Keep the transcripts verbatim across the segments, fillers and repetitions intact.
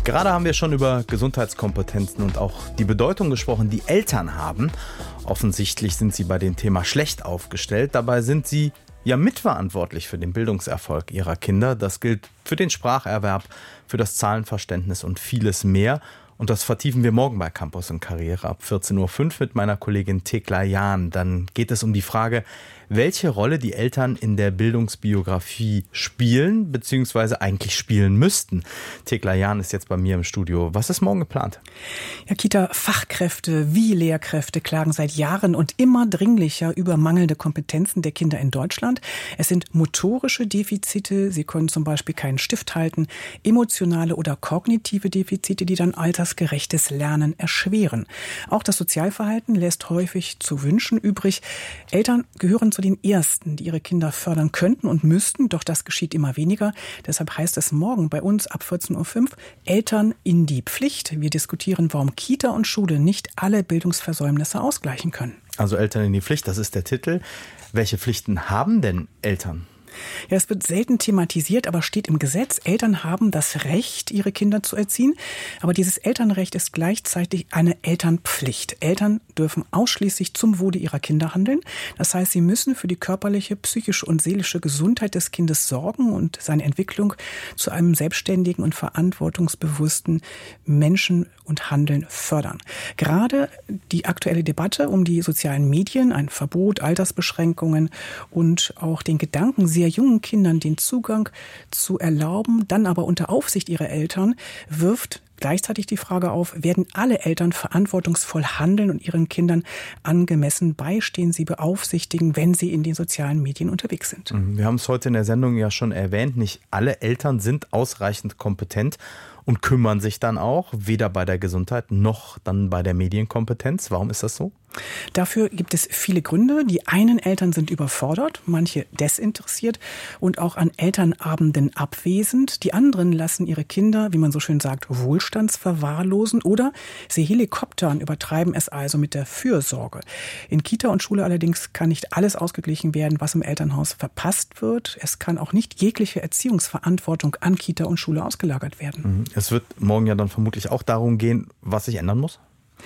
Gerade haben wir schon über Gesundheitskompetenzen und auch die Bedeutung gesprochen, die Eltern haben. Offensichtlich sind sie bei dem Thema schlecht aufgestellt. Dabei sind sie ja mitverantwortlich für den Bildungserfolg ihrer Kinder. Das gilt für den Spracherwerb, für das Zahlenverständnis und vieles mehr. Und das vertiefen wir morgen bei Campus und Karriere ab vierzehn Uhr fünf mit meiner Kollegin Thekla Jahn. Dann geht es um die Frage, welche Rolle die Eltern in der Bildungsbiografie spielen, beziehungsweise eigentlich spielen müssten. Thekla Jahn ist jetzt bei mir im Studio. Was ist morgen geplant? Ja, Kita-Fachkräfte wie Lehrkräfte klagen seit Jahren und immer dringlicher über mangelnde Kompetenzen der Kinder in Deutschland. Es sind motorische Defizite, sie können zum Beispiel keinen Stift halten, emotionale oder kognitive Defizite, die dann altersgerechtes Lernen erschweren. Auch das Sozialverhalten lässt häufig zu wünschen übrig. Eltern gehören zu den Ersten, die ihre Kinder fördern könnten und müssten, doch das geschieht immer weniger. Deshalb heißt es morgen bei uns ab vierzehn Uhr fünf Eltern in die Pflicht. Wir diskutieren, warum Kita und Schule nicht alle Bildungsversäumnisse ausgleichen können. Also Eltern in die Pflicht, das ist der Titel. Welche Pflichten haben denn Eltern? Ja, es wird selten thematisiert, aber steht im Gesetz, Eltern haben das Recht, ihre Kinder zu erziehen. Aber dieses Elternrecht ist gleichzeitig eine Elternpflicht. Eltern dürfen ausschließlich zum Wohle ihrer Kinder handeln. Das heißt, sie müssen für die körperliche, psychische und seelische Gesundheit des Kindes sorgen und seine Entwicklung zu einem selbstständigen und verantwortungsbewussten Menschen und Handeln fördern. Gerade die aktuelle Debatte um die sozialen Medien, ein Verbot, Altersbeschränkungen und auch den Gedanken, sehr jungen Kindern den Zugang zu erlauben, dann aber unter Aufsicht ihrer Eltern, wirft gleichzeitig die Frage auf, werden alle Eltern verantwortungsvoll handeln und ihren Kindern angemessen beistehen, sie beaufsichtigen, wenn sie in den sozialen Medien unterwegs sind. Wir haben es heute in der Sendung ja schon erwähnt, nicht alle Eltern sind ausreichend kompetent und kümmern sich dann auch, weder bei der Gesundheit noch dann bei der Medienkompetenz. Warum ist das so? Dafür gibt es viele Gründe. Die einen Eltern sind überfordert, manche desinteressiert und auch an Elternabenden abwesend. Die anderen lassen ihre Kinder, wie man so schön sagt, wohlstandsverwahrlosen oder sie helikoptern, übertreiben es also mit der Fürsorge. In Kita und Schule allerdings kann nicht alles ausgeglichen werden, was im Elternhaus verpasst wird. Es kann auch nicht jegliche Erziehungsverantwortung an Kita und Schule ausgelagert werden. Es wird morgen ja dann vermutlich auch darum gehen, was sich ändern muss?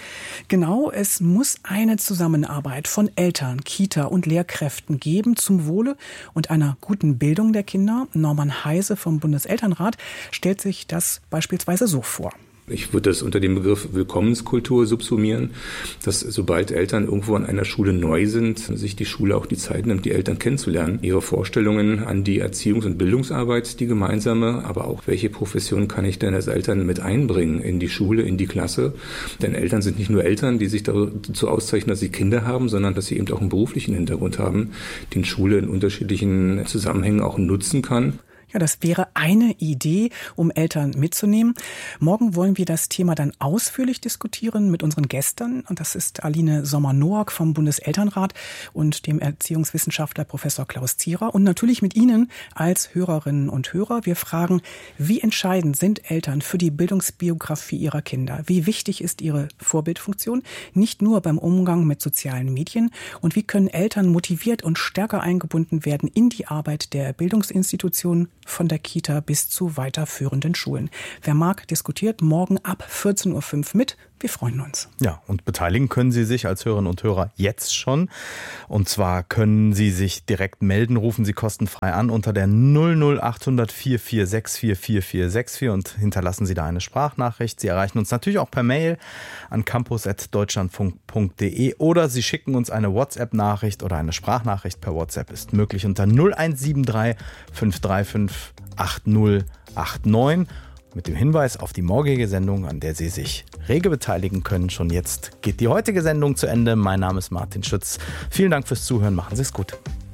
Genau, es muss eine Zusammenarbeit von Eltern, Kita und Lehrkräften geben zum Wohle und einer guten Bildung der Kinder. Norman Heise vom Bundeselternrat stellt sich das beispielsweise so vor. Ich würde das unter dem Begriff Willkommenskultur subsumieren, dass sobald Eltern irgendwo an einer Schule neu sind, sich die Schule auch die Zeit nimmt, die Eltern kennenzulernen, ihre Vorstellungen an die Erziehungs- und Bildungsarbeit, die gemeinsame, aber auch welche Profession kann ich denn als Eltern mit einbringen in die Schule, in die Klasse. Denn Eltern sind nicht nur Eltern, die sich dazu auszeichnen, dass sie Kinder haben, sondern dass sie eben auch einen beruflichen Hintergrund haben, den Schule in unterschiedlichen Zusammenhängen auch nutzen kann. Ja, das wäre eine Idee, um Eltern mitzunehmen. Morgen wollen wir das Thema dann ausführlich diskutieren mit unseren Gästen. Und das ist Aline Sommer-Noack vom Bundeselternrat und dem Erziehungswissenschaftler Professor Klaus Zierer. Und natürlich mit Ihnen als Hörerinnen und Hörer. Wir fragen, wie entscheidend sind Eltern für die Bildungsbiografie ihrer Kinder? Wie wichtig ist ihre Vorbildfunktion? Nicht nur beim Umgang mit sozialen Medien. Und wie können Eltern motiviert und stärker eingebunden werden in die Arbeit der Bildungsinstitutionen, von der Kita bis zu weiterführenden Schulen. Wer mag, diskutiert morgen ab vierzehn Uhr fünf mit. Wir freuen uns. Ja, und beteiligen können Sie sich als Hörerinnen und Hörer jetzt schon. Und zwar können Sie sich direkt melden, rufen Sie kostenfrei an unter der null null acht null null vier vier sechs vier vier vier sechs vier und hinterlassen Sie da eine Sprachnachricht. Sie erreichen uns natürlich auch per Mail an campus at deutschlandfunk punkt de oder Sie schicken uns eine WhatsApp-Nachricht oder eine Sprachnachricht per WhatsApp ist möglich unter null eins sieben drei fünf drei fünf acht null acht neun. Mit dem Hinweis auf die morgige Sendung, an der Sie sich rege beteiligen können. Schon jetzt geht die heutige Sendung zu Ende. Mein Name ist Martin Schütz. Vielen Dank fürs Zuhören. Machen Sie es gut.